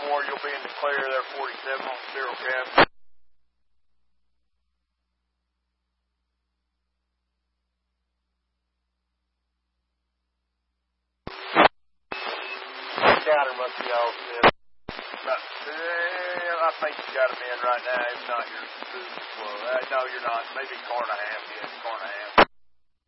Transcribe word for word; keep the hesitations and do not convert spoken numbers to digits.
more, you'll be in the clear there, forty-seven on zero cap. Counter must be all set. About, uh, I think you got him in right now. If not, you're losing slow. Uh, no, you're not. Maybe car and a half. Yeah, car and a half.